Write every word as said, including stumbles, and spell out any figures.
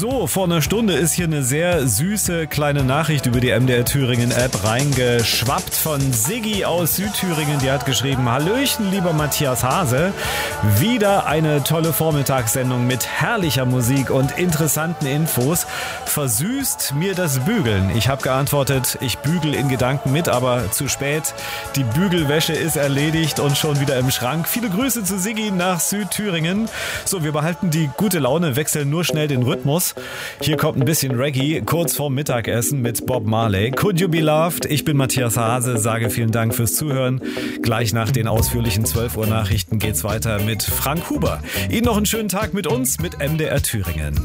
So, vor einer Stunde ist hier eine sehr süße kleine Nachricht über die M D R Thüringen App reingeschwappt von Siggi aus Südthüringen. Die hat geschrieben: Hallöchen, lieber Matthias Hase. Wieder eine tolle Vormittagssendung mit herrlicher Musik und interessanten Infos. Versüßt mir das Bügeln. Ich habe geantwortet, ich bügel in Gedanken mit, aber zu spät. Die Bügelwäsche ist erledigt und schon wieder im Schrank. Viele Grüße zu Siggi nach Südthüringen. So, wir behalten die gute Laune, wechseln nur schnell den Rhythmus. Hier kommt ein bisschen Reggae, kurz vorm Mittagessen mit Bob Marley. Could You Be Loved? Ich bin Matthias Hase, sage vielen Dank fürs Zuhören. Gleich nach den ausführlichen zwölf Uhr Nachrichten geht's weiter mit Frank Huber. Ihnen noch einen schönen Tag mit uns, mit M D R Thüringen.